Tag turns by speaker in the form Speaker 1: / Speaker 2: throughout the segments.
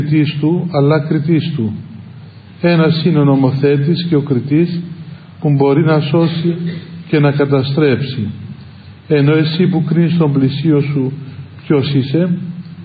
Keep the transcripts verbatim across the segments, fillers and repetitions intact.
Speaker 1: κριτής του, αλλά κριτής του. Ένας είναι ο νομοθέτης και ο κριτής που μπορεί να σώσει και να καταστρέψει. Ενώ εσύ που κρίνεις τον πλησίο σου ποιος είσαι?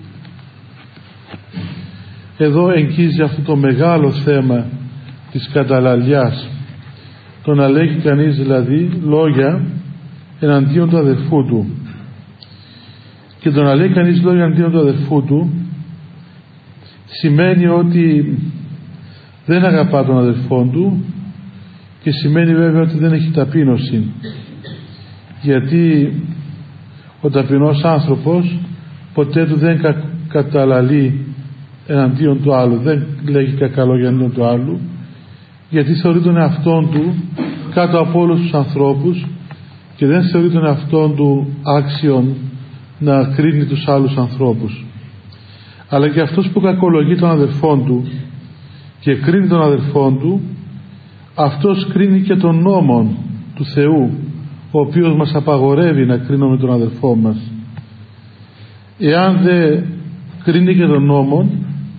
Speaker 1: Εδώ εγγύζει αυτό το μεγάλο θέμα της καταλαλιάς, το να λέγει κανείς δηλαδή λόγια εναντίον του αδερφού του. Και το να λέει κανείς λόγια εναντίον του αδερφού του σημαίνει ότι δεν αγαπά τον αδερφόν του και σημαίνει βέβαια ότι δεν έχει ταπείνωση, γιατί ο ταπεινός άνθρωπος ποτέ του δεν κα, καταλαλεί εναντίον του άλλου, δεν λέγει κακά λόγια εναντίον του άλλου, γιατί θεωρεί τον εαυτόν του κάτω από όλους τους ανθρώπους και δεν θεωρεί τον εαυτόν του άξιον να κρίνει τους άλλους ανθρώπους. Αλλά και αυτός που κακολογεί τον αδερφόν του και κρίνει τον αδερφόν του, αυτός κρίνει και τον νόμο του Θεού, ο οποίος μας απαγορεύει να κρίνουμε τον αδερφό μας. Εάν δεν κρίνει και τον νόμο,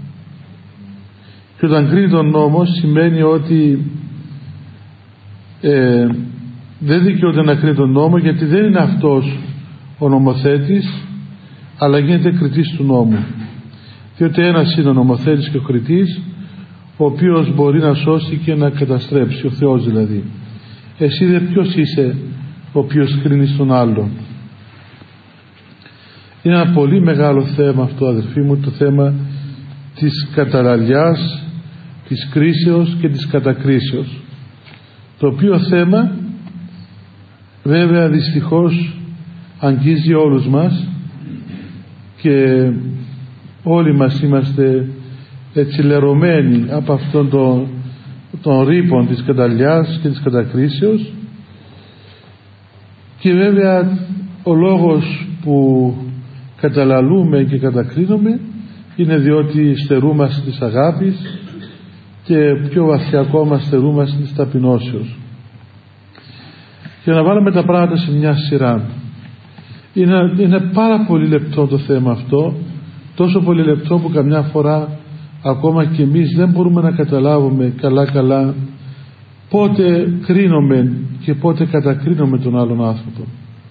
Speaker 1: και όταν κρίνει τον νόμο σημαίνει ότι ε, δεν δικαιούται να κρίνει τον νόμο, γιατί δεν είναι αυτός ο νομοθέτης, αλλά γίνεται κριτής του νόμου. Διότι ένας είναι ο νομοθέτης και ο κριτής, ο οποίος μπορεί να σώσει και να καταστρέψει, ο Θεός δηλαδή. Εσύ δε ποιος είσαι ο οποίος κρίνεις τον άλλον? Είναι ένα πολύ μεγάλο θέμα αυτό, αδελφοί μου, το θέμα της καταλαλιάς, της κρίσεως και της κατακρίσεως, το οποίο θέμα βέβαια δυστυχώς αγγίζει όλους μας και όλοι μας είμαστε έτσι λερωμένοι από αυτόν τον, τον ρήπον της καταλιάς και της κατακρίσεως. Και βέβαια ο λόγος που καταλαλούμε και κατακρίνουμε είναι διότι στερούμαστε της αγάπης και πιο βαθιά ακόμα στερούμαστε της ταπεινώσεως. Για να βάλουμε τα πράγματα σε μια σειρά, είναι, είναι πάρα πολύ λεπτό το θέμα αυτό, τόσο πολύ λεπτό που καμιά φορά ακόμα και εμείς δεν μπορούμε να καταλάβουμε καλά καλά πότε κρίνουμε και πότε κατακρίνουμε τον άλλον άνθρωπο.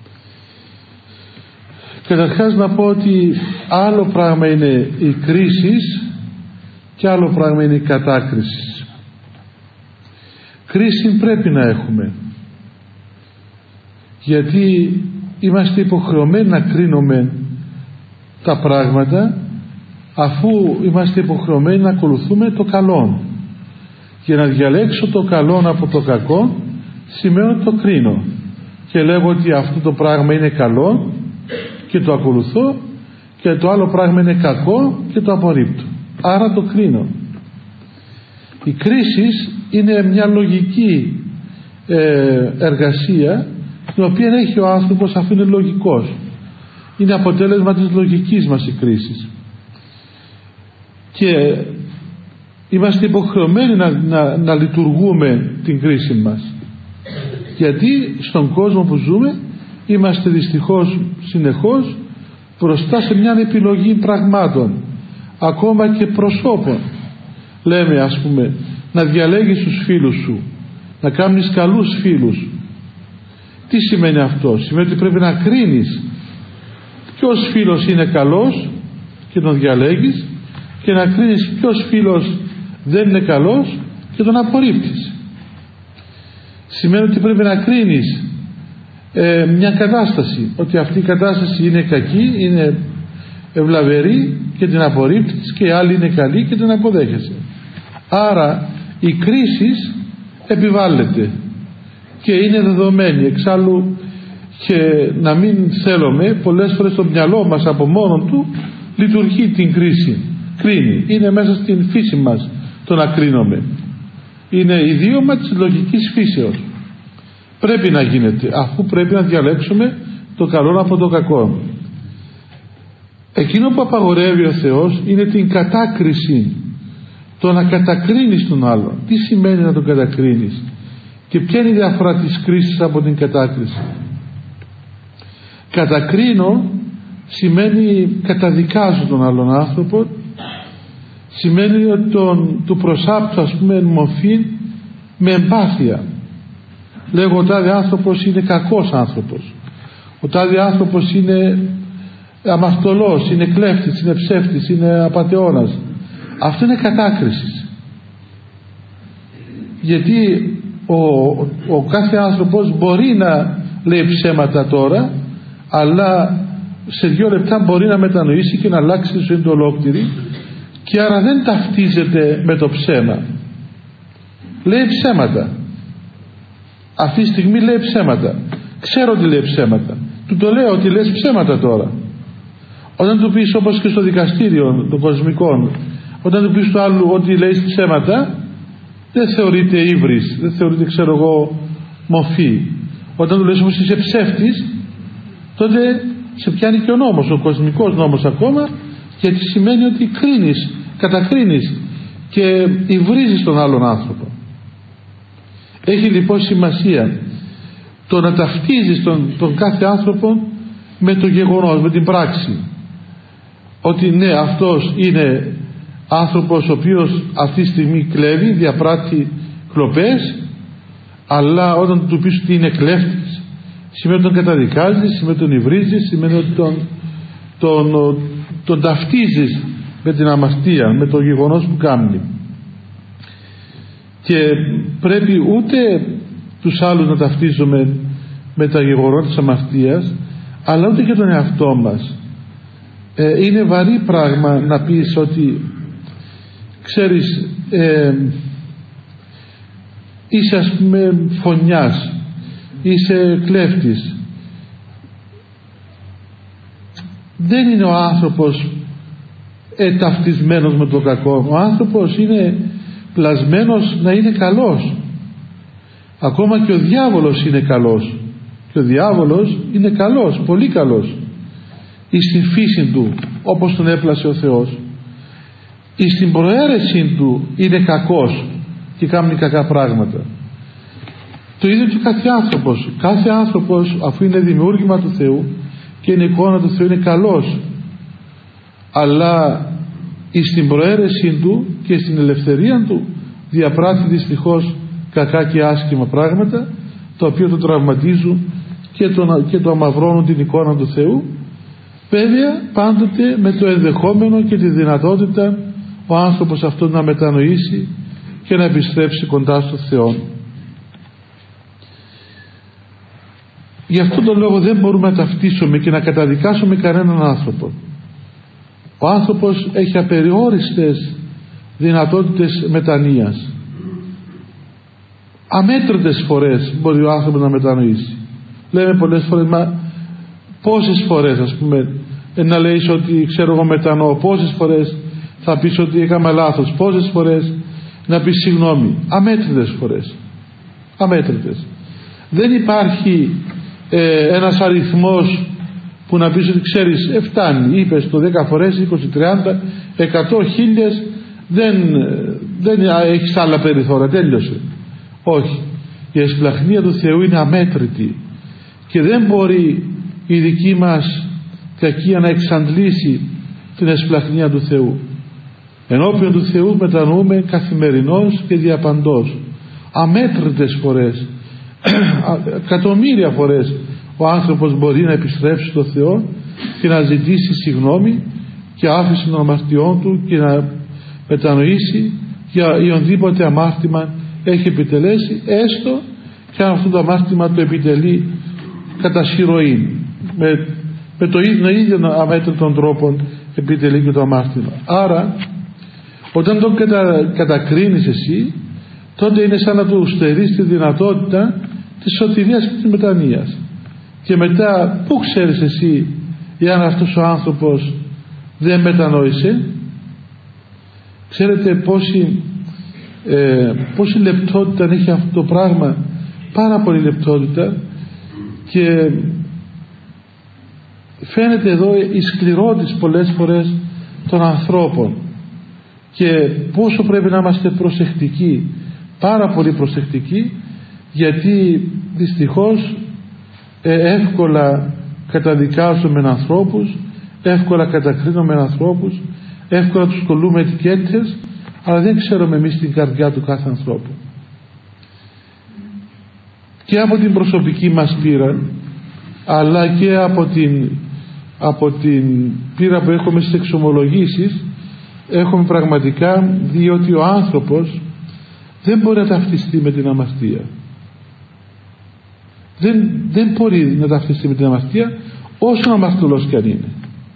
Speaker 1: Καταρχάς να πω ότι άλλο πράγμα είναι η κρίση και άλλο πράγμα είναι η κατάκριση. Κρίση πρέπει να έχουμε, γιατί είμαστε υποχρεωμένοι να κρίνουμε τα πράγματα, αφού είμαστε υποχρεωμένοι να ακολουθούμε το καλό. Για να διαλέξω το καλό από το κακό σημαίνει ότι το κρίνω και λέγω ότι αυτό το πράγμα είναι καλό και το ακολουθώ, και το άλλο πράγμα είναι κακό και το απορρίπτω, άρα το κρίνω. Η κρίση είναι μια λογική ε, εργασία, την οποία έχει ο άνθρωπος αφού είναι λογικός. Είναι αποτέλεσμα της λογικής μας η κρίση. Και είμαστε υποχρεωμένοι να, να, να λειτουργούμε την κρίση μας, γιατί στον κόσμο που ζούμε είμαστε δυστυχώς συνεχώς μπροστά σε μια επιλογή πραγμάτων, ακόμα και προσώπων. Λέμε, ας πούμε, να διαλέγεις τους φίλους σου, να κάνεις καλούς φίλους. Τι σημαίνει αυτό? Σημαίνει ότι πρέπει να κρίνεις ποιος φίλος είναι καλός και τον διαλέγεις, και να κρίνεις ποιος φίλος δεν είναι καλός και τον απορρίπτεις. Σημαίνει ότι πρέπει να κρίνεις ε, μια κατάσταση, ότι αυτή η κατάσταση είναι κακή, είναι ευλαβερή και την απορρίπτεις, και η άλλη είναι καλή και την αποδέχεσαι. Άρα η κρίση επιβάλλεται και είναι δεδομένη. Εξάλλου, και να μην θέλουμε, πολλές φορές το μυαλό μας από μόνο του λειτουργεί την κρίση, κρίνει. Είναι μέσα στην φύση μας το να κρίνουμε, είναι ιδίωμα της λογικής φύσεως. Πρέπει να γίνεται, αφού πρέπει να διαλέξουμε το καλό από το κακό. Εκείνο που απαγορεύει ο Θεός είναι την κατάκριση, το να κατακρίνεις τον άλλον. Τι σημαίνει να τον κατακρίνεις και ποια είναι η διαφορά της κρίσης από την κατάκριση? Κατακρίνω σημαίνει καταδικάζω τον άλλον άνθρωπο, σημαίνει ότι τον, του προσάπτω, ας πούμε, μορφή με εμπάθεια. Λέγω ο τάδε άνθρωπος είναι κακός άνθρωπος, ο τάδε άνθρωπος είναι αμαρτωλός, είναι κλέφτης, είναι ψεύτης, είναι απατεώνας. Αυτό είναι κατάκριση, γιατί ο, ο κάθε άνθρωπος μπορεί να λέει ψέματα τώρα, αλλά σε δύο λεπτά μπορεί να μετανοήσει και να αλλάξει τη ζωή του ολόκληρη, και άρα δεν ταυτίζεται με το ψέμα. Λέει ψέματα, αυτή τη στιγμή λέει ψέματα, ξέρω ότι λέει ψέματα, του το λέω ότι λες ψέματα τώρα. Όταν του πεις, όπως και στο δικαστήριο των κοσμικών, όταν του πεις του άλλου ότι λέει ψέματα, δεν θεωρείται ύβρις, δεν θεωρείται, ξέρω εγώ, μοφή. Όταν του λες όμως είσαι ψεύτης, τότε σε πιάνει και ο νόμος, ο κοσμικός νόμος ακόμα, γιατί σημαίνει ότι κρίνεις, κατακρίνεις και υβρίζεις τον άλλον άνθρωπο. Έχει λοιπόν σημασία το να ταυτίζεις τον, τον κάθε άνθρωπο με το γεγονός, με την πράξη, ότι ναι, αυτός είναι άνθρωπος ο οποίος αυτή τη στιγμή κλέβει, διαπράττει κλοπές, αλλά όταν του πεις ότι είναι κλέφτης, σημαίνει ότι τον καταδικάζεις, σημαίνει ότι τον υβρίζεις, σημαίνει ότι τον, τον, τον, τον ταυτίζεις με την αμαρτία, με το γεγονός που κάνει. Και πρέπει ούτε τους άλλους να ταυτίζουμε με τα γεγονότα της αμαρτίας, αλλά ούτε και τον εαυτό μας. Ε, είναι βαρύ πράγμα να πεις ότι ξέρεις, ε, είσαι, ας πούμε, φωνιάς, είσαι κλέφτης. Δεν είναι ο άνθρωπος ε, ταυτισμένος με το κακό. Ο άνθρωπος είναι πλασμένος να είναι καλός. Ακόμα και ο διάβολος είναι καλός, και ο διάβολος είναι καλός, πολύ καλός εις την φύση του, όπως τον έπλασε ο Θεός. Εις την προαίρεση του είναι κακός και κάνει κακά πράγματα. Το ίδιο και κάθε άνθρωπος. Κάθε άνθρωπος, αφού είναι δημιούργημα του Θεού και είναι εικόνα του Θεού, είναι καλός, αλλά εις την προαίρεση του και στην ελευθερία του διαπράττει δυστυχώς κακά και άσχημα πράγματα, τα οποία το τραυματίζουν και το, και το αμαυρώνουν την εικόνα του Θεού, βέβαια πάντοτε με το ενδεχόμενο και τη δυνατότητα ο άνθρωπος αυτό να μετανοήσει και να επιστρέψει κοντά στο Θεό. Γι' αυτόν τον λόγο δεν μπορούμε να ταυτίσουμε και να καταδικάσουμε κανέναν άνθρωπο. Ο άνθρωπος έχει απεριόριστες δυνατότητες μετανοίας. Αμέτρητες φορές μπορεί ο άνθρωπος να μετανοήσει. Λέμε πολλές φορές, μα πόσες φορές, ας πούμε, να λέεις ότι ξέρω εγώ μετανοώ, πόσες φορές θα πεις ότι έκανα λάθος, πόσες φορές να πεις συγγνώμη. Αμέτρητες φορές, αμέτρητες. Δεν υπάρχει ε, ένας αριθμός που να πεις ότι ξέρεις, ε, φτάνει, είπες το δέκα φορές, είκοσι, τριάντα, εκατό, χίλιες, δεν, δεν έχεις άλλα περιθώρια, τέλειωσε. Όχι, η εσπλαχνία του Θεού είναι αμέτρητη και δεν μπορεί η δική μας κακία να εξαντλήσει την εσπλαχνία του Θεού. Ενώπιον του Θεού μετανοούμε καθημερινώς και διαπαντός. Αμέτρητες φορές, εκατομμύρια φορές ο άνθρωπος μπορεί να επιστρέψει στο Θεό και να ζητήσει συγγνώμη και άφηση των αμαρτιών του και να μετανοήσει για οποιονδήποτε αμάρτημα έχει επιτελέσει, έστω και αν αυτό το αμάρτημα το επιτελεί κατά συρροή, με, με το ίδιο, ίδιο αμέτρητον τρόπο επιτελεί και το αμάρτημα. Άρα όταν τον κατα, κατακρίνεις εσύ, τότε είναι σαν να του στερείς τη δυνατότητα της σωτηρίας και της μετανοίας. Και μετά πού ξέρεις εσύ εάν αυτός ο άνθρωπος δεν μετανόησε? Ξέρετε πόση, ε, πόση λεπτότητα έχει αυτό το πράγμα, πάρα πολύ λεπτότητα, και φαίνεται εδώ η σκληρότης πολλές φορές των ανθρώπων και πόσο πρέπει να είμαστε προσεκτικοί, πάρα πολύ προσεκτικοί, γιατί δυστυχώς ε, εύκολα καταδικάζουμε ανθρώπους, εύκολα κατακρίνουμε ανθρώπους, εύκολα τους κολλούμε ετικέτες, αλλά δεν ξέρουμε εμείς την καρδιά του κάθε ανθρώπου. Και από την προσωπική μας πείρα, αλλά και από την, από την πείρα που έχουμε στις εξομολογήσεις, έχουμε πραγματικά δει ότι ο άνθρωπος δεν μπορεί να ταυτιστεί με την αμαρτία. Δεν, δεν μπορεί να ταυτιστεί με την αμαρτία, όσο αμαρτωλός κι αν είναι.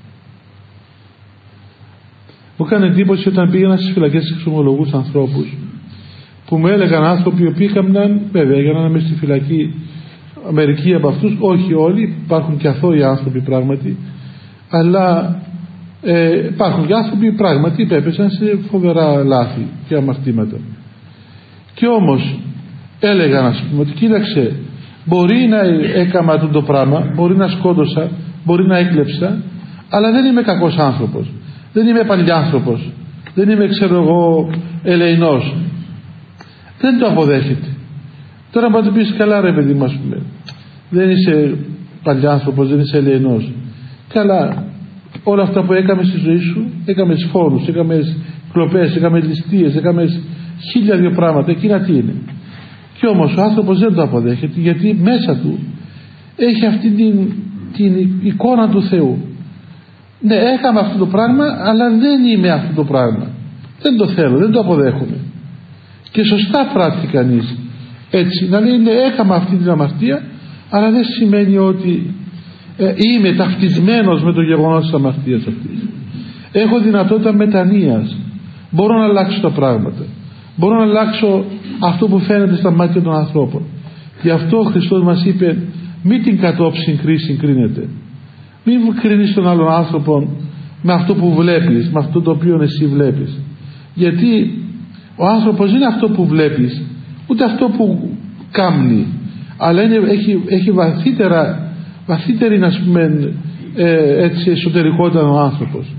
Speaker 1: Μου έκανε εντύπωση όταν πήγαινα στις φυλακές της εξομολογούς ανθρώπους, που μου έλεγαν άνθρωποι οι οποίοι έκαναν, βέβαια για να είμαι στη φυλακή, μερικοί από αυτούς, όχι όλοι, υπάρχουν και αθώοι άνθρωποι πράγματι, αλλά ε, υπάρχουν και άνθρωποι πράγματι που έπεσαν σε φοβερά λάθη και αμαρτήματα. Και όμως έλεγαν, ας πούμε, ότι κοίταξε, μπορεί να έκαμα αυτό το πράγμα, μπορεί να σκότωσα, μπορεί να έκλεψα, αλλά δεν είμαι κακός άνθρωπος, δεν είμαι παλιάνθρωπος, δεν είμαι, ξέρω εγώ, ελεηνός. Δεν το αποδέχεται. Τώρα να του πεις, καλά ρε παιδί μας, πούμε, δεν είσαι παλιάνθρωπος, δεν είσαι ελεηνός. Καλά, όλα αυτά που έκαμε στη ζωή σου, έκαμε φόρους, έκαμε κλοπές, έκαμε ληστείες, έκαμε χίλια δυο πράγματα, εκείνα τι είναι. Και όμως ο άνθρωπος δεν το αποδέχεται, γιατί μέσα του έχει αυτή την, την εικόνα του Θεού. Ναι, έκαμε αυτό το πράγμα, αλλά δεν είμαι αυτό το πράγμα, δεν το θέλω, δεν το αποδέχομαι. Και σωστά πράττει κανείς έτσι, να λέει, ναι, έκαμα αυτή την αμαρτία, αλλά δεν σημαίνει ότι ε, είμαι ταυτισμένος με το γεγονός της αμαρτίας αυτής. Έχω δυνατότητα μετανοίας, μπορώ να αλλάξω τα πράγματα, μπορώ να αλλάξω αυτό που φαίνεται στα μάτια των ανθρώπων. Γι' αυτό ο Χριστός μας είπε, μην την κατόψιν κρίση κρίνετε, μην κρίνεις τον άλλον άνθρωπο με αυτό που βλέπεις, με αυτό το οποίο εσύ βλέπεις, γιατί ο άνθρωπος δεν είναι αυτό που βλέπεις, ούτε αυτό που κάμνει, αλλά είναι, έχει, έχει βαθύτερα, βαθύτερη, να πούμε, ε, έτσι, εσωτερικότητα ο άνθρωπος.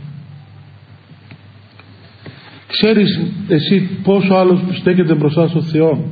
Speaker 1: Ξέρεις εσύ πόσο άλλος που στέκεται μπροστά στο Θεό,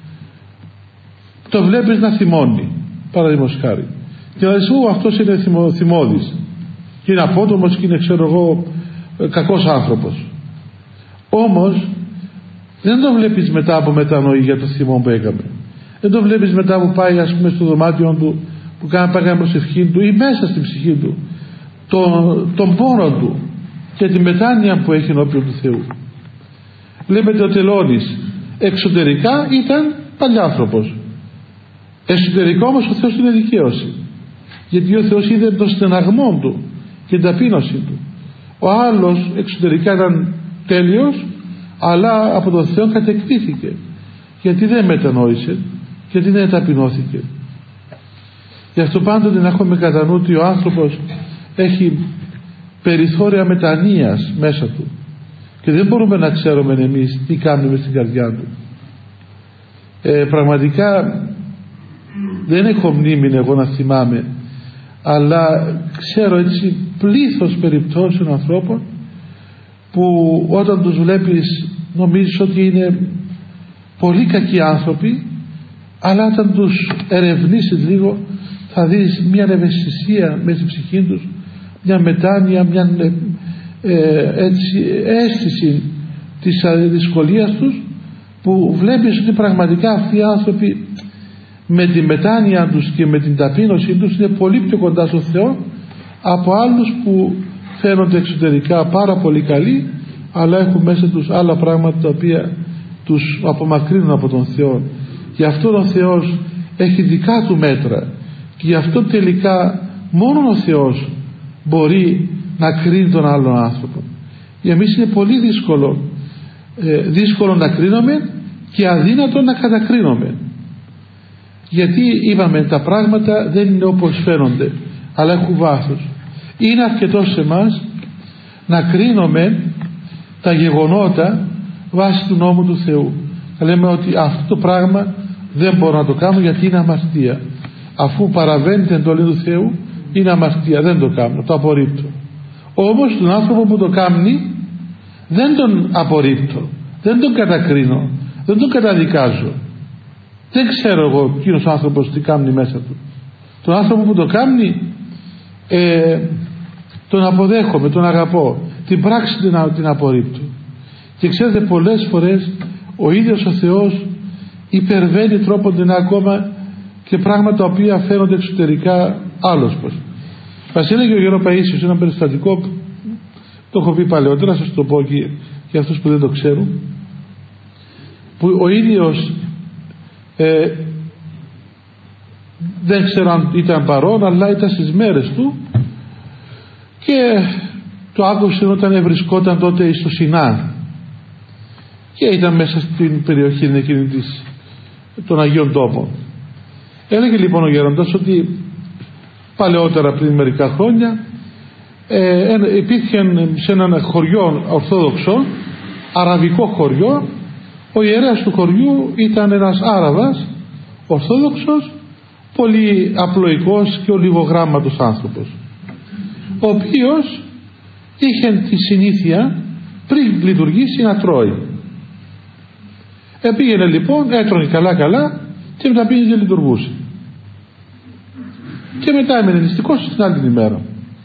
Speaker 1: το βλέπεις να θυμώνει, παραδείγματος χάρη, και να λες, ου, αυτός είναι θυμω, θυμώδης και είναι απότομος και είναι, ξέρω εγώ, κακός άνθρωπος. Όμως δεν το βλέπεις μετά από μετανοή για το θυμό που έκαμε. Δεν το βλέπεις μετά που πάει, ας πούμε, στο δωμάτιο του, που κάνει πάει προσευχή του, ή μέσα στην ψυχή του, τον, τον πόνο του και τη μετάνοια που έχει ενώπιον του Θεού. Βλέπετε ο Τελώνης εξωτερικά ήταν παλιάνθρωπος, εσωτερικά όμως ο Θεός είναι δικαίωση, γιατί ο Θεός είδε τον στεναγμό του και την ταπείνωση του. Ο άλλος εξωτερικά ήταν τέλειος, αλλά από τον Θεό κατεκπίθηκε, γιατί δεν μετανόησε, γιατί δεν ταπεινώθηκε. Γι' αυτό πάντοτε να έχουμε κατά νου ότι ο άνθρωπος έχει περιθώρια μετανοίας μέσα του και δεν μπορούμε να ξέρουμε εμείς τι κάνουμε στην καρδιά του. ε, πραγματικά δεν έχω μνήμη εγώ να θυμάμαι, αλλά ξέρω έτσι πλήθος περιπτώσεων ανθρώπων που όταν τους βλέπεις νομίζεις ότι είναι πολύ κακοί άνθρωποι, αλλά όταν τους ερευνήσεις λίγο θα δεις μια ευαισθησία μέσα στην ψυχή τους, μια μετάνοια, μια ε, έτσι, αίσθηση της δυσκολίας τους, που βλέπεις ότι πραγματικά αυτοί οι άνθρωποι με τη μετάνοια τους και με την ταπείνωσή τους είναι πολύ πιο κοντά στο Θεό από άλλους που φαίνονται εξωτερικά πάρα πολύ καλοί, αλλά έχουν μέσα τους άλλα πράγματα τα οποία τους απομακρύνουν από τον Θεό. Γι' αυτό ο Θεός έχει δικά του μέτρα και γι' αυτό τελικά μόνο ο Θεός μπορεί να κρίνει τον άλλον άνθρωπο. Για εμείς είναι πολύ δύσκολο ε, δύσκολο να κρίνουμε και αδύνατο να κατακρίνουμε, γιατί είπαμε τα πράγματα δεν είναι όπως φαίνονται, αλλά έχουν βάθος. Είναι αρκετό σε εμάς να κρίνουμε τα γεγονότα βάσει του νόμου του Θεού. Θα λέμε ότι αυτό το πράγμα δεν μπορώ να το κάνω γιατί είναι αμαρτία. Αφού παραβαίνει την εντολή του Θεού, είναι αμαρτία, δεν το κάνω, το απορρίπτω. Όμως τον άνθρωπο που το κάνει δεν τον απορρίπτω, δεν τον κατακρίνω, δεν τον καταδικάζω. Δεν ξέρω εγώ εκείνος ο άνθρωπος τι κάνει μέσα του. Τον άνθρωπο που το κάνει ε, τον αποδέχομαι, τον αγαπώ. την πράξη την, την απορρίπτουν. Και ξέρετε, πολλές φορές ο ίδιος ο Θεός υπερβαίνει τρόπον ακόμα και πράγματα τα οποία φαίνονται εξωτερικά άλλος πως. Μας έλεγε ο Γερό Παΐσιος ένα περιστατικό, το έχω πει παλαιότερα, σας το πω και για αυτούς που δεν το ξέρουν, που ο ίδιος ε, δεν ξέρω αν ήταν παρόν, αλλά ήταν στις μέρες του και το άκουσε όταν βρισκόταν τότε στο Σινά και ήταν μέσα στην περιοχή εκείνη της, των Αγίων Τόπων. Έλεγε λοιπόν ο Γέροντας ότι παλαιότερα, πριν μερικά χρόνια, ε, υπήρχε σε ένα χωριό ορθόδοξο, αραβικό χωριό, ο ιερέας του χωριού ήταν ένας Άραβας ορθόδοξος, πολύ απλοϊκός και ολιγογράμματος άνθρωπος, ο οποίος είχε τη συνήθεια πριν λειτουργήσει να τρώει. Επήγαινε λοιπόν, έτρωγε καλά καλά και μετά πήγαινε και λειτουργούσε. Και μετά έμενε νηστικός την άλλη την ημέρα.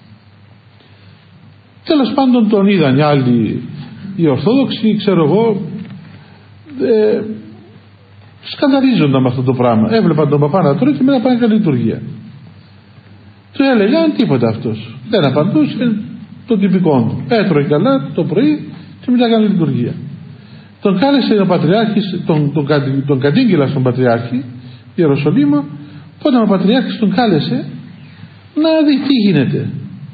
Speaker 1: Τέλος πάντων τον είδαν οι άλλοι, οι Ορθόδοξοι, ξέρω εγώ, ε, σκανδαλίζονταν με αυτό το πράγμα. Έβλεπαν τον παπά να τρώει και μετά πάνε καλή λειτουργία. Του έλεγαν τίποτα αυτός. Δεν απαντούσε, το τυπικό του. Έτρωγε καλά το πρωί και μετά έκανε λειτουργία. Τον κάλεσε ο Πατριάρχης, τον, τον, τον, τον κατήγγειλα στον Πατριάρχη Ιεροσολύμα. Όταν ο Πατριάρχης τον κάλεσε να δει τι γίνεται.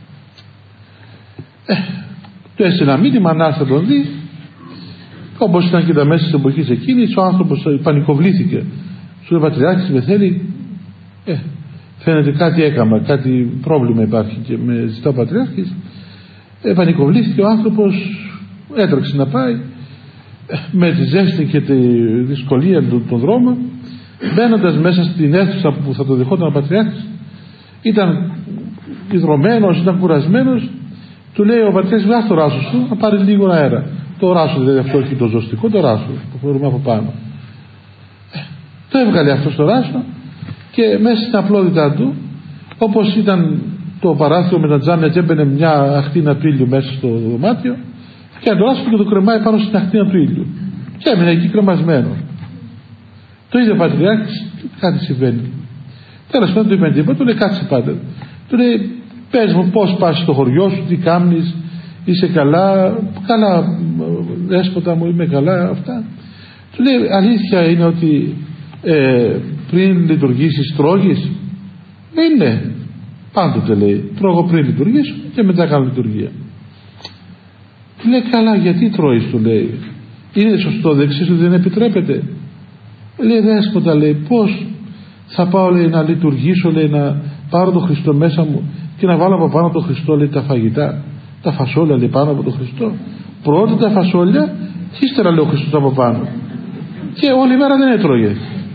Speaker 1: Ε, του έστειλε ένα μήνυμα να έρθει τον δει. Όπως ήταν και τα μέσα της εποχής εκείνης, ο άνθρωπος πανικοβλήθηκε. Σου λέει, Πατριάρχης με θέλει, ε, φαίνεται κάτι έκαμα, κάτι πρόβλημα υπάρχει και με ζητά ο Πατριάρχης. Ε, πανικοβλήθηκε ο άνθρωπος, έτρεξε να πάει, ε, με τη ζέστη και τη δυσκολία του τον δρόμο, μπαίνοντας μέσα στην αίθουσα που θα το δεχόταν ο Πατριάρχης, ήταν ιδρωμένος, ήταν κουρασμένος. Του λέει ο Πατριάρχης, βγάζει το ράσο σου να πάρει λίγο αέρα. Το ράσο, δηλαδή αυτό όχι το ζωστικό, το ράσο που φορούμε από πάνω. Ε, το έβγαλε αυτό στο ράσο και μέσα στην απλότητά του, όπως ήταν το παράθυρο με τα τζάμια και έμπαινε μια ακτίνα του ήλιου μέσα στο δωμάτιο, και το ράσο και το κρεμάει πάνω στην ακτίνα του ήλιου και έμεινε εκεί κρεμασμένο. Το είδε ο Πατριάρχης, κάτι συμβαίνει. Τέλος πάντων του είπε τίποτα, του λέει, κάτσε πάτερ. Του λέει, πες μου πώς πας στο χωριό σου, τι κάνεις, είσαι καλά? Καλά δέσποτα μου, είμαι καλά, αυτά. Του λέει, αλήθεια είναι ότι ε, πριν λειτουργήσεις τρώγεις? Λέει, ναι, πάντοτε λέει, τρώγω πριν λειτουργήσω και μετά κάνω λειτουργία. Του λέει, καλά, γιατί τρώεις? Του λέει, είναι σωστό, δεν ξέρεις ότι δεν επιτρέπεται? Λέει, δέσποτα, λέει, πώς θα πάω, λέει, να λειτουργήσω, λέει, να πάρω τον Χριστό μέσα μου και να βάλω από πάνω τον Χριστό, λέει, τα φαγητά, τα φασόλια, λέει, πάνω από τον Χριστό? Πρώτα τα φασόλια και ύστερα, λέει, ο Χριστός από πάνω. Και όλη μέρα δεν έτρωγε.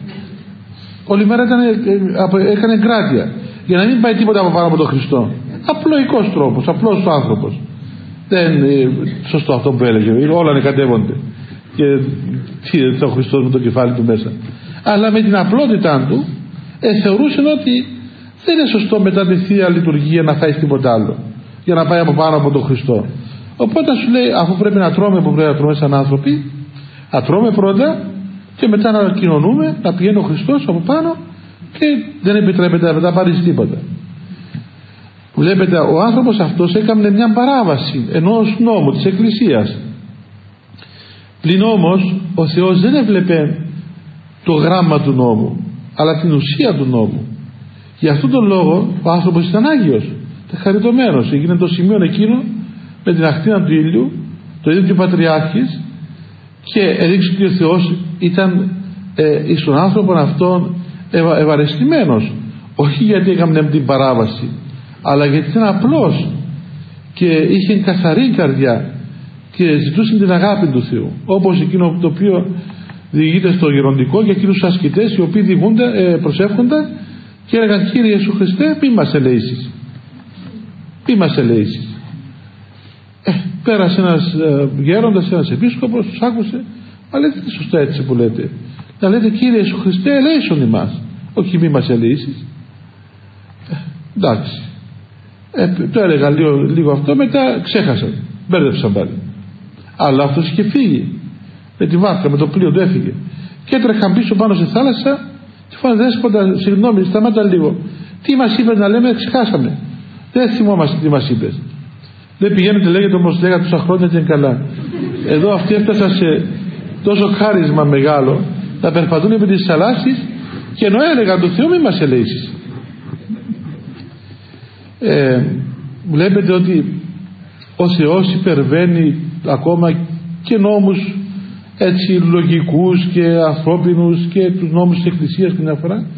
Speaker 1: Όλη μέρα ήταν, έκανε εγκράτεια για να μην πάει τίποτα από πάνω από τον Χριστό. Απλοϊκός τρόπος, απλός ο άνθρωπος. Δεν είναι σωστό αυτό που έλεγε, όλα ανεκατεύονται και τι ο Χριστός με το κεφάλι του μέσα. Αλλά με την απλότητά του ε, θεωρούσε ότι δεν είναι σωστό μετά τη Θεία Λειτουργία να φάει τίποτα άλλο για να πάει από πάνω από τον Χριστό. Οπότε σου λέει, αφού πρέπει να τρώμε που πρέπει να τρώμε σαν άνθρωποι, να τρώμε πρώτα και μετά να κοινωνούμε, να πηγαίνει ο Χριστός από πάνω και δεν επιτρέπεται να μετά πάρεις τίποτα. Βλέπετε, ο άνθρωπος αυτός έκανε μια παράβαση ενός νόμου της Εκκλησίας. Πλην όμως ο Θεός δεν έβλεπε το γράμμα του νόμου, αλλά την ουσία του νόμου. Γι' αυτόν τον λόγο ο άνθρωπος ήταν Άγιος, ήταν χαριτωμένος. Έγινε το σημείο εκείνο με την ακτίνα του ήλιου, το ίδιο και ο Πατριάρχης, και έδειξε ότι ο Θεός ήταν ε, εις τον άνθρωπο αυτόν ευα, ευαρεστημένος, όχι γιατί έκανε την παράβαση, αλλά γιατί ήταν απλός και είχε καθαρή καρδιά και ζητούσε την αγάπη του Θεού, όπως εκείνο το οποίο διηγείται στο γεροντικό για εκείνους τους ασκητές οι οποίοι διηγούνται, ε, προσεύχονταν και έλεγαν, Κύριε Ιησού Χριστέ, μη μας ελεήσεις, μη μας ελεήσεις. Ε, πέρασε ένας ε, γέροντας, ένας επίσκοπος, τους άκουσε, μα λέτε τι σωστά έτσι που λέτε, να λέτε Κύριε Ιησού Χριστέ, ελέησον ημάς, όχι μη μας ελεήσεις. Ε, εντάξει. Ε, το έλεγα λίγο, λίγο αυτό, μετά ξέχασα. μπέρδεψαν πάλι. Αλλά αυτός είχε φύγει με τη βάρκα, με το πλοίο του έφυγε και έτρεχαν πίσω πάνω στη θάλασσα και φάνε, Δέσποτα, συγγνώμη, σταμάτα λίγο, τι μας είπες να λέμε, ξεχάσαμε, δεν θυμόμαστε τι μας είπες. Δεν πηγαίνετε, λέγεται, όμως λέγατε τόσα χρόνια και είναι καλά. Εδώ αυτοί έφτασαν σε τόσο χάρισμα μεγάλο να περπατούν επί τις θαλάσσης και ενώ έλεγαν του Θεού μη μας ελέησεις. Ε, βλέπετε ότι ο Θεός υπερβαίνει ακόμα και νόμους έτσι λογικούς και ανθρώπινους και τους νόμους της Εκκλησίας και μια φορά.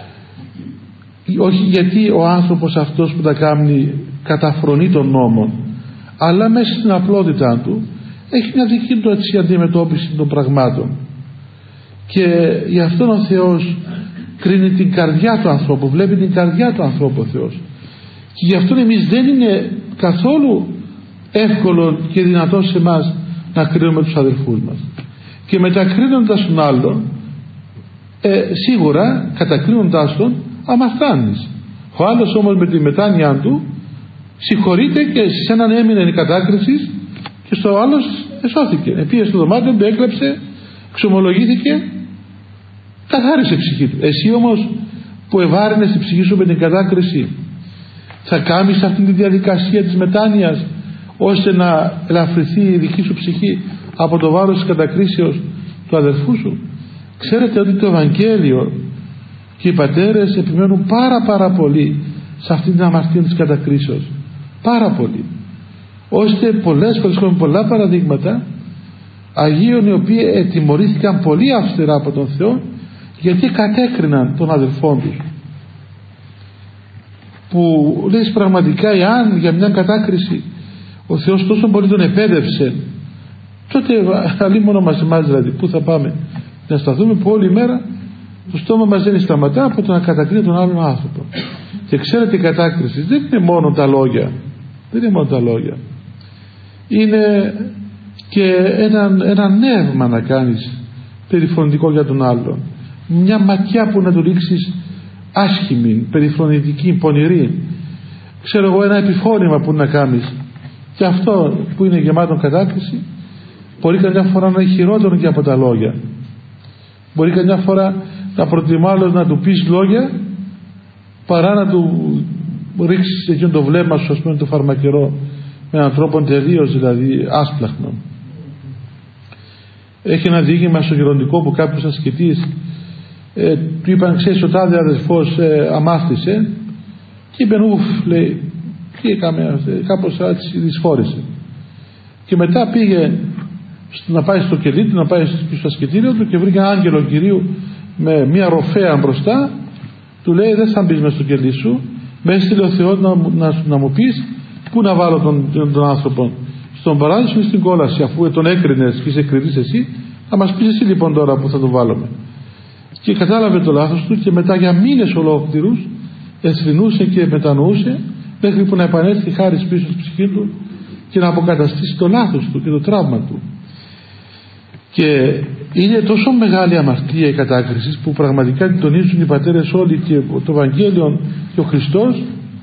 Speaker 1: Όχι γιατί ο άνθρωπος αυτός που τα κάνει καταφρονεί των νόμων, αλλά μέσα στην απλότητά του έχει μια δική του έτσι αντιμετώπιση των πραγμάτων και γι' αυτό ο Θεός κρίνει την καρδιά του ανθρώπου, βλέπει την καρδιά του ανθρώπου ο Θεός και γι' αυτό εμείς δεν είναι καθόλου εύκολο και δυνατό σε εμάς να κρίνουμε τους αδελφούς μας και μετακρίνοντας τον άλλον ε, σίγουρα κατακρίνοντας τον αμαρτάνεις. Ο άλλος όμως με τη μετάνοια του συγχωρείται και σε έναν έμεινε η κατάκριση και στο άλλος εσώθηκε, πήγε στο δωμάτιο του, έκλεψε, εξομολογήθηκε, καθάρισε η ψυχή του. Εσύ όμως που ευάρυνες την ψυχή σου με την κατάκριση, θα κάνεις αυτή τη διαδικασία της μετάνοιας ώστε να ελαφρυθεί η δική σου ψυχή από το βάρος της κατακρίσεως του αδερφού σου? Ξέρετε ότι το Ευαγγέλιο και οι πατέρες επιμένουν πάρα πάρα πολύ σε αυτή την αμαρτία της κατακρίσεως, πάρα πολύ, ώστε πολλές φορές έχουμε πολλά παραδείγματα Αγίων οι οποίοι τιμωρήθηκαν πολύ αυστηρά από τον Θεό γιατί κατέκριναν τον αδελφόν τους, που λες πραγματικά εάν για μια κατάκριση ο Θεός τόσο πολύ τον επέδευσε, τότε αλλή μόνο μας εμάς δηλαδή πού θα πάμε να σταθούμε που όλη μέρα το στόμα μας δεν σταματά από το να κατακρίνει τον άλλον άνθρωπο. Και ξέρετε η κατάκριση δεν είναι μόνο τα λόγια, δεν είναι μόνο τα λόγια, είναι και ένα, ένα νεύμα να κάνεις περιφρονητικό για τον άλλον, μια ματιά που να του ρίξεις άσχημη, περιφρονητική, πονηρή, ξέρω εγώ, ένα επιφώνημα που να κάνεις, και αυτό που είναι γεμάτο κατάκριση μπορεί καμιά φορά να είναι χειρότερο και από τα λόγια. Μπορεί καμιά φορά να προτιμά άλλος να του πεις λόγια παρά να του ρίξεις εκείνο το βλέμμα σου, ας πούμε, το φαρμακερό, με έναν τρόπο τελείως δηλαδή άσπλαχνο. Έχει ένα διήγημα στο γεροντικό που κάποιος ασκητής ε, του είπαν, ξέρεις, ο τάδε αδελφός ε, αμάστησε, και είπε ουφ, λέει, τι έκαμε, κάπως έτσι δυσφόρησε, και μετά πήγε να πάει στο κελί του, να πάει στο ασκητήριο του και βρήκε ένα άγγελο Κυρίου με μια ροφέα μπροστά, του λέει δεν θα μπεις μες στο κελί σου, με έστειλε ο Θεός να, να, να μου πεις πού να βάλω τον, τον, τον άνθρωπο, στον παράδεισο ή στην κόλαση, αφού τον έκρινες και είσαι κριτής εσύ, θα μας πεις εσύ λοιπόν τώρα που θα τον βάλουμε. Και κατάλαβε το λάθος του και μετά για μήνες ολόκληρους εθρηνούσε και μετανοούσε μέχρι που να επανέλθει χάρις πίσω στη ψυχή του και να αποκαταστήσει το λάθος του και το τραύμα του. Και είναι τόσο μεγάλη αμαρτία η κατάκριση που πραγματικά την τονίζουν οι πατέρες όλοι και το Ευαγγέλιο και ο Χριστός.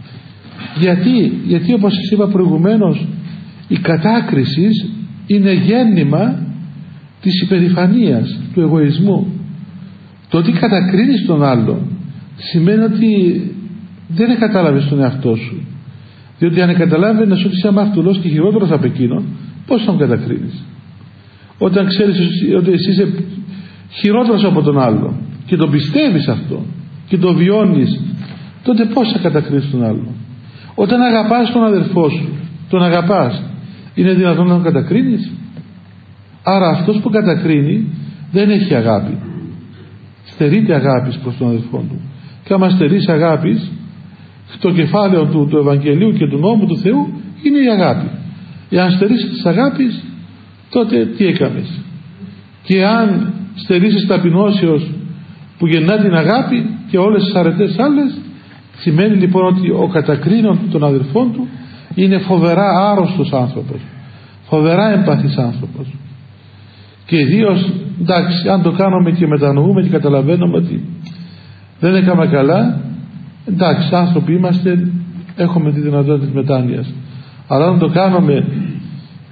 Speaker 1: Γιατί, γιατί όπως σας είπα προηγουμένως, η κατάκριση είναι γέννημα της υπερηφανίας, του εγωισμού. Το ότι κατακρίνεις τον άλλο σημαίνει ότι δεν κατάλαβες τον εαυτό σου, διότι αν καταλάβαινες ότι είσαι αμαρτωλός και χειρότερος από εκείνον, πώς τον κατακρίνεις? Όταν ξέρεις ότι εσύ είσαι χειρότερος από τον άλλο και τον πιστεύεις αυτό και το βιώνεις, τότε πώς θα κατακρίνεις τον άλλο? Όταν αγαπάς τον αδερφό σου, τον αγαπάς, είναι δυνατόν να τον κατακρίνεις? Άρα αυτός που κατακρίνει δεν έχει αγάπη, στερείται αγάπης προς τον αδερφό του. Και άμα στερείς αγάπης, το κεφάλαιο του, του Ευαγγελίου και του νόμου του Θεού είναι η αγάπη. Εάν στερήσεις της αγάπης, τότε τι έκαμες? Και αν στερήσεις ταπεινώσεως που γεννά την αγάπη και όλες τις αρετές άλλες, σημαίνει λοιπόν ότι ο κατακρίνων των αδελφών του είναι φοβερά άρρωστος άνθρωπος, φοβερά εμπαθής άνθρωπος. Και ιδίως, εντάξει, αν το κάνουμε και μετανοούμε και καταλαβαίνουμε ότι δεν έκαμε καλά, εντάξει, άνθρωποι είμαστε, έχουμε τη δυνατότητα της μετάνοιας. Αλλά αν το κάνουμε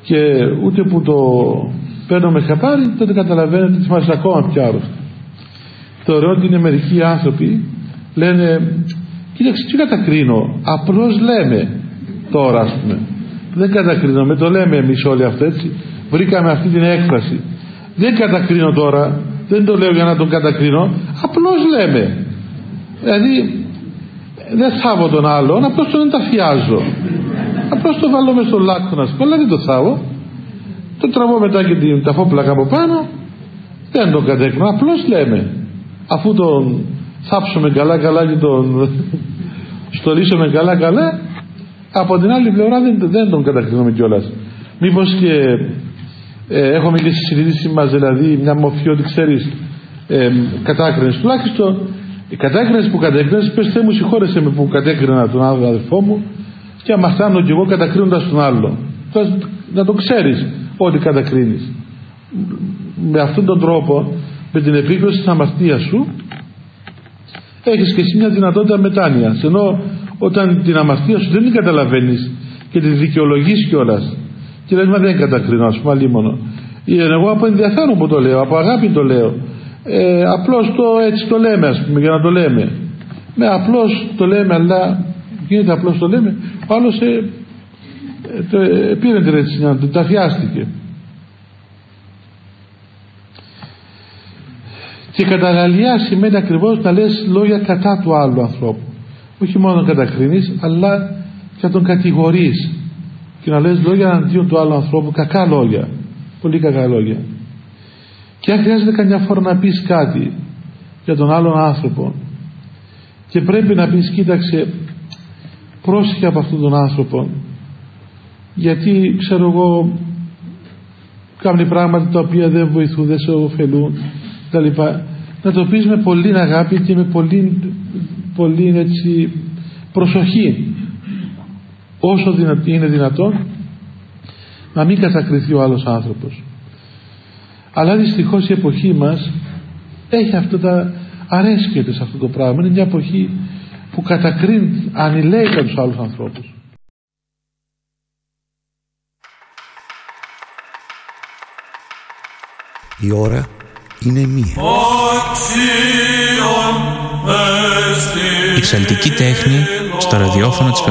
Speaker 1: και ούτε που το παίρνω με χαπάρι, τότε καταλαβαίνετε ότι είμαστε ακόμα πιο άρρωστοι. Το ωραίο ότι είναι μερικοί άνθρωποι λένε, κοίταξε, τι κατακρίνω, απλώς λέμε τώρα, ας πούμε. Δεν κατακρίνουμε, το λέμε εμείς όλοι αυτό, έτσι. Βρήκαμε αυτή την έκφραση. Δεν κατακρίνω τώρα, δεν το λέω για να τον κατακρίνω, απλώς λέμε. Δηλαδή δεν θάβω τον άλλον, απλώς τον ενταφιάζω, απλώς το βάλω μες στο λάκκο να σκόλα, δεν το θάβω, το τραβώ μετά και την ταφόπλακα από πάνω, δεν τον κατέκρινω, απλώς λέμε. Αφού τον θάψουμε καλά καλά και τον στολίσουμε καλά καλά, από την άλλη πλευρά δεν, δεν τον κατακρίνουμε κιόλας. Μήπως και ε, έχουμε και στη συνείδηση μας δηλαδή μια μορφή ότι ξέρεις, ε, κατάκρινες, τουλάχιστον οι κατάκρινες που κατέκρινες, πες Θεέ μου συγχώρεσαι με που κατέκρινα τον άλλο αδελφό μου και αμαρτάνω κι εγώ κατακρίνοντας τον άλλο. Να το ξέρεις ότι κατακρίνεις. Με αυτόν τον τρόπο, με την επίκριση της αμαρτίας σου, έχεις και εσύ μια δυνατότητα μετάνοιας, ενώ όταν την αμαρτία σου δεν την καταλαβαίνεις και την δικαιολογείς κιόλας και λες, μα δεν κατακρίνω, ας πούμε, αλίμονο, εγώ από ενδιαφέρον που το λέω, από αγάπη το λέω, ε, απλώς το έτσι το λέμε, ας πούμε, για να το λέμε, με απλώς το λέμε, αλλά γίνεται απλώς το λέμε, ο άλλος ε, ε, το, ε, πήρε την έτσι, να το ταφιάστηκε. Και καταγαλιά σημαίνει ακριβώς να λες λόγια κατά του άλλου ανθρώπου, όχι μόνο να κατακρίνεις, αλλά και να τον κατηγορείς και να λες λόγια αντίον του άλλου ανθρώπου, κακά λόγια, πολύ κακά λόγια. Και αν χρειάζεται καμιά φορά να πεις κάτι για τον άλλον άνθρωπο και πρέπει να πεις, κοίταξε, πρόσεχε από αυτόν τον άνθρωπο, γιατί ξέρω εγώ κάνει πράγματα τα οποία δεν βοηθούν, δεν σε ωφελούν κτλ. Να το πεις με πολύ αγάπη και με πολύ, πολύ έτσι, προσοχή, όσο είναι δυνατόν, να μην κατακριθεί ο άλλος άνθρωπος. Αλλά δυστυχώς η εποχή μας έχει αυτά τα αρέσκεται σε αυτό το πράγμα. Είναι μια εποχή που κατακρίνει ανηλαίητα τους άλλους ανθρώπους.
Speaker 2: Η ώρα είναι μία. Η ψαλτική τέχνη στο ραδιόφωνο της